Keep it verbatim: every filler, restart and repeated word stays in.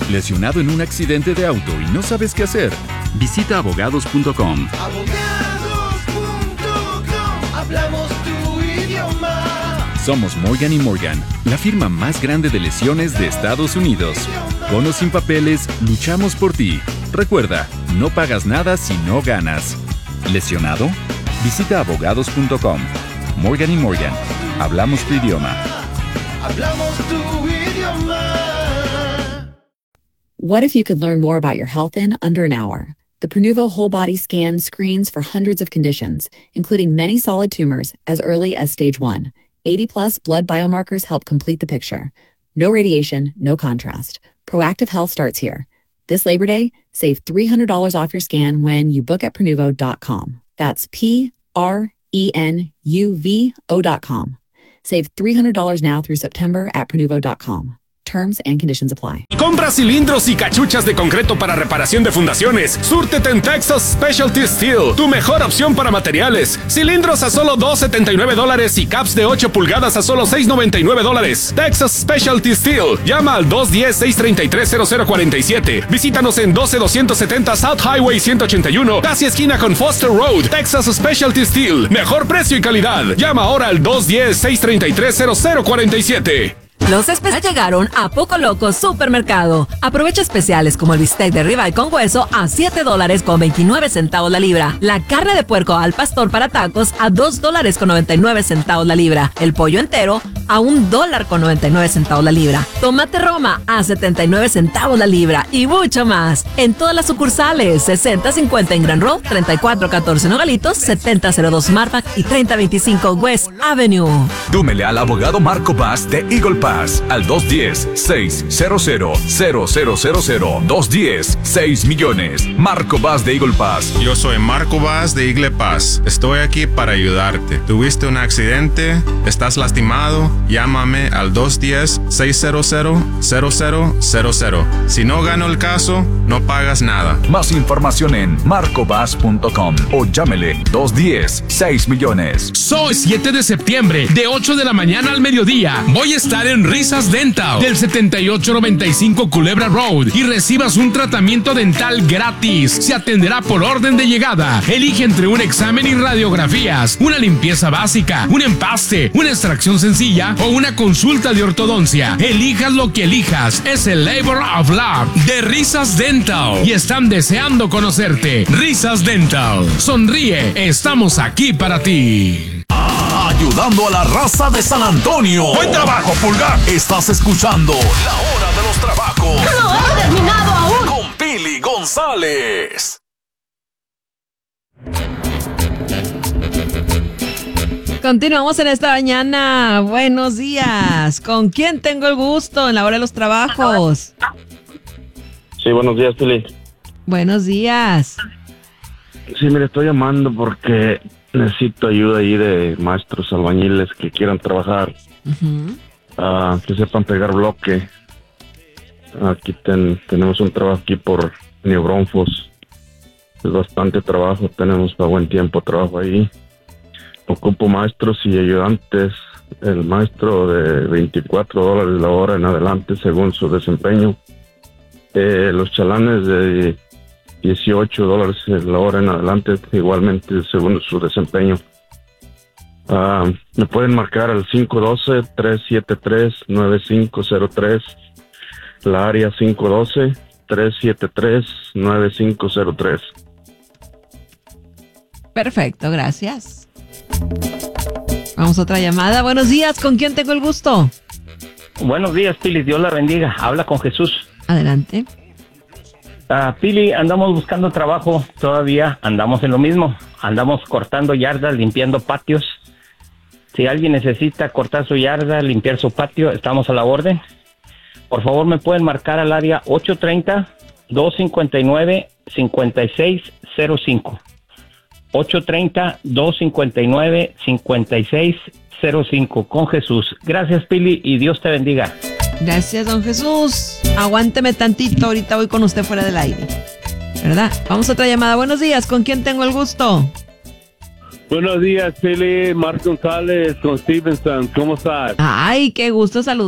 ¿Lesionado en un accidente de auto y no sabes qué hacer? Visita abogados punto com. abogados punto com. Hablamos tu idioma. Somos Morgan y Morgan, la firma más grande de lesiones de Estados Unidos. Con o sin papeles, luchamos por ti. Recuerda, no pagas nada si no ganas. ¿Lesionado? Visita abogados punto com. Morgan y Morgan, hablamos tu idioma. Hablamos tu idioma. What if you could learn more about your health in under an hour? The Prenuvo Whole Body Scan screens for hundreds of conditions, including many solid tumors, as early as stage one. eighty plus blood biomarkers help complete the picture. No radiation, no contrast. Proactive health starts here. This Labor Day, save three hundred dollars off your scan when you book at Prenuvo dot com. That's P R E N U V O dot com. Save three hundred dollars now through September at Prenuvo dot com. Terms and conditions apply. Compra cilindros y cachuchas de concreto para reparación de fundaciones. Súrtete en Texas Specialty Steel, tu mejor opción para materiales. Cilindros a solo dos setenta y nueve dólares y caps de ocho pulgadas a solo seis noventa y nueve dólares. Texas Specialty Steel. Llama al dos uno cero, seis tres tres, cero cero cuatro siete. Visítanos en doce doscientos setenta South Highway ciento ochenta y uno, casi esquina con Foster Road. Texas Specialty Steel. Mejor precio y calidad. Llama ahora al dos uno cero, seis tres tres, cero cero cuatro siete. Los especiales llegaron a Poco Loco Supermercado. Aprovecha especiales como el bistec de ribeye con hueso a siete dólares con veintinueve centavos la libra. La carne de puerco al pastor para tacos a dos dólares con noventa y nueve centavos la libra. El pollo entero a un dólar con noventa y nueve centavos la libra. Tomate Roma a setenta y nueve centavos la libra y mucho más. En todas las sucursales, sesenta cincuenta en Grand Road, treinta y cuatro catorce Nogalitos, setenta cero dos Marfac y treinta veinticinco West Avenue. Túmele al abogado Marco Bass de Eagle Pass al dos uno cero, seis cero cero, cero cero cero cero. dos uno cero, seis millones. Marco Bass de Eagle Pass. Yo soy Marco Bass de Eagle Pass. Estoy aquí para ayudarte. ¿Tuviste un accidente? ¿Estás lastimado? Llámame al dos uno cero, seis cero cero, cero cero cero cero. Si no gano el caso, no pagas nada. Más información en marco bass punto com o llámele dos uno cero, seis millones. Soy siete de septiembre, de ocho de la mañana al mediodía. Voy a estar en Risas Dental del setenta y ocho noventa y cinco Culebra Road y recibas un tratamiento dental gratis. Se atenderá por orden de llegada. Elige entre un examen y radiografías, una limpieza básica, un empaste, una extracción sencilla o una consulta de ortodoncia. Elijas lo que elijas. Es el Labor of Love de Risas Dental y están deseando conocerte. Risas Dental. Sonríe. Estamos aquí para ti. Ayudando a la raza de San Antonio. Buen trabajo, Pulgar. Estás escuchando La Hora de los Trabajos. ¡No he terminado aún! Con Pili González. Continuamos en esta mañana. Buenos días. ¿Con quién tengo el gusto en La Hora de los Trabajos? Sí, buenos días, Pili. Buenos días. Sí, me estoy llamando porque necesito ayuda ahí de maestros albañiles que quieran trabajar, Uh-huh. uh, que sepan pegar bloque. Aquí ten, tenemos un trabajo aquí por New Braunfels. Es bastante trabajo, tenemos para buen tiempo trabajo ahí. Ocupo maestros y ayudantes. El maestro de veinticuatro dólares la hora en adelante según su desempeño. Eh, los chalanes de dieciocho dólares la hora en adelante, igualmente según su desempeño. Uh, me pueden marcar al cinco uno dos, tres siete tres, nueve cinco cero tres, la área cinco uno dos, tres siete tres, nueve cinco cero tres. Perfecto, gracias. Vamos a otra llamada. Buenos días, ¿con quién tengo el gusto? Buenos días, Pili, Dios la bendiga. Habla con Jesús. Adelante. Uh, Pili, andamos buscando trabajo, todavía andamos en lo mismo, andamos cortando yardas, limpiando patios. Si alguien necesita cortar su yarda, limpiar su patio, estamos a la orden. Por favor, me pueden marcar al área ocho tres cero, dos cinco nueve, cinco seis cero cinco. ocho tres cero, dos cinco nueve, cinco seis cero cinco, con Jesús. Gracias, Pili, y Dios te bendiga. Gracias, don Jesús. Aguánteme tantito, ahorita voy con usted fuera del aire. ¿Verdad? Vamos a otra llamada. Buenos días, ¿con quién tengo el gusto? Buenos días, Pili. Marco González con Stevenson. ¿Cómo estás? Ay, qué gusto saludar.